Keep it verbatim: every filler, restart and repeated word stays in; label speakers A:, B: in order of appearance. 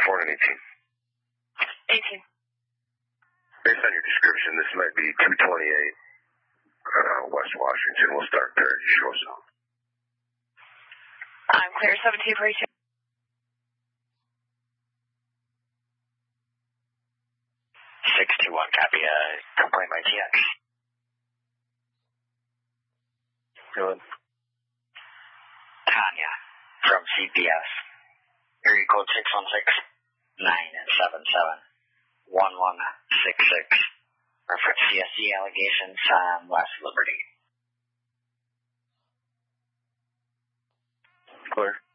A: four nine eighteen.
B: eighteen.
A: Based on your description, this might be two twenty-eight uh, West Washington. We'll start there. Show us out.
B: I'm clear, seventeen forty-two.
C: six two one, copy, uh, complaint by T X.
A: Go ahead.
C: Tanya, from C P S. Area code six one six nine seven seven one one six six. Reference C S C allegations on West Liberty.
A: Clear.